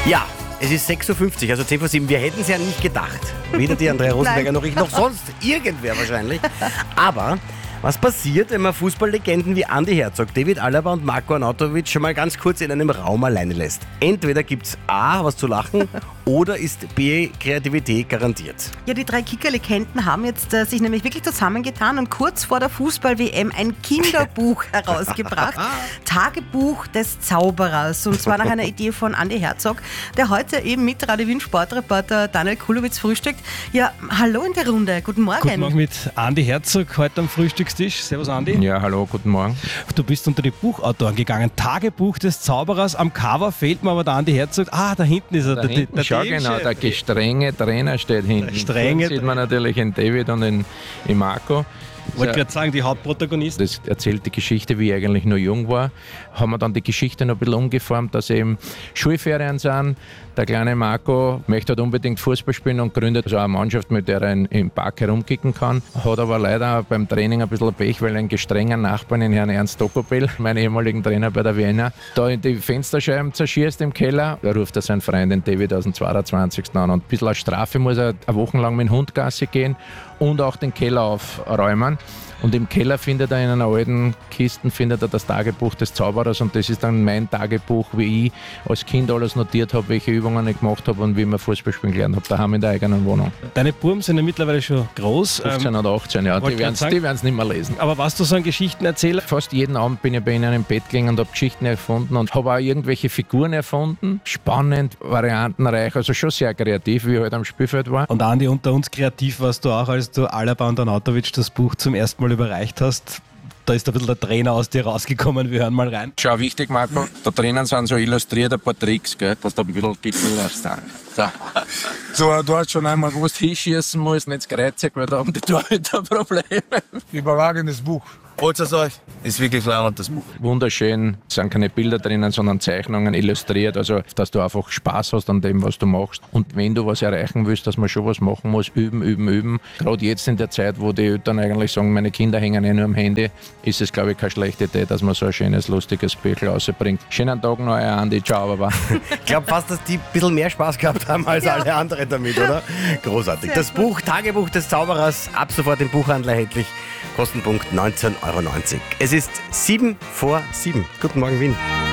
Ja, es ist 6.50 Uhr, also 10 vor 7. Wir hätten es ja nicht gedacht. Weder die Andrea Rosenberger noch ich, noch sonst irgendwer wahrscheinlich. Aber was passiert, wenn man Fußballlegenden wie Andi Herzog, David Alaba und Marko Arnautovic schon mal ganz kurz in einem Raum alleine lässt? Entweder gibt es A, was zu lachen, oder ist B, Kreativität garantiert? Ja, die drei Kicker-Legenden haben jetzt sich nämlich wirklich zusammengetan und kurz vor der Fußball-WM ein Kinderbuch herausgebracht. Tagebuch des Zauberers. Und zwar nach einer Idee von Andi Herzog, der heute eben mit Radio Wien Sportreporter Daniel Kulowitz frühstückt. Ja, hallo in der Runde. Guten Morgen. Guten Morgen mit Andi Herzog heute am Frühstückstisch. Servus Andi. Ja, hallo, guten Morgen. Du bist unter die Buchautoren gegangen. Tagebuch des Zauberers. Am Cover fehlt mir aber der Andi Herzog. Ah, da hinten ist er. Schau genau, der gestrenge Trainer steht hinten. Der strenge sieht man natürlich in David und in Marco. Ich wollte gerade sagen, die Hauptprotagonisten. Das erzählt die Geschichte, wie ich eigentlich noch jung war. Haben wir dann die Geschichte noch ein bisschen umgeformt, dass eben Schulferien sind. Der kleine Marco möchte halt unbedingt Fußball spielen und gründet also eine Mannschaft, mit der er im Park herumkicken kann. Hat aber leider beim Training ein bisschen Pech, weil ein gestrenger Nachbarn, den Herrn Ernst Dokopel, meinen ehemaligen Trainer bei der Vienna, da in die Fensterscheiben zerschießt im Keller. Da ruft er seinen Freund, den David, aus dem 22. an. Und ein bisschen als Strafe muss er eine Woche lang mit dem Hund Gassi gehen und auch den Keller aufräumen. Und im Keller findet er in einer alten Kiste das Tagebuch des Zauberers, und das ist dann mein Tagebuch, wie ich als Kind alles notiert habe, welche Übungen ich gemacht habe und wie man Fußball spielen gelernt habe, daheim in der eigenen Wohnung. Deine Buben sind ja mittlerweile schon groß. 15 oder 18, ja, die werden es nicht mehr lesen. Aber warst du so ein Geschichtenerzähler? Fast jeden Abend bin ich bei ihnen im Bett gelegen und habe Geschichten erfunden und habe auch irgendwelche Figuren erfunden. Spannend, variantenreich, also schon sehr kreativ, wie ich halt am Spielfeld war. Und Andi, unter uns kreativ warst du auch, als du Alaba und Arnautovic das Buch zum ersten Mal überreicht hast. Da ist ein bisschen der Trainer aus dir rausgekommen. Wir hören mal rein. Schau, wichtig, Marco, da drinnen sind so illustriert ein paar Tricks, gell, dass du ein bisschen Gipfel lässt. So, du hast schon einmal gewusst, hinschießen musst, nicht das Kreuzig, weil da haben die Torhüter Probleme. Überragendes Buch. Holt es euch. Ist wirklich leibend, das Buch. Wunderschön. Es sind keine Bilder drinnen, sondern Zeichnungen illustriert. Also, dass du einfach Spaß hast an dem, was du machst. Und wenn du was erreichen willst, dass man schon was machen muss, üben. Gerade jetzt in der Zeit, wo die Eltern eigentlich sagen, meine Kinder hängen nur am Handy, ist es, glaube ich, keine schlechte Idee, dass man so ein schönes, lustiges Büchlein rausbringt. Schönen Tag noch, Andi. Ciao, Baba. Ich glaube fast, dass die ein bisschen mehr Spaß gehabt haben als alle anderen damit, oder? Großartig. Das Buch Tagebuch des Zauberers, ab sofort im Buchhandel erhältlich. Kostenpunkt 19,90 €. Es ist 7 vor 7. Guten Morgen, Wien.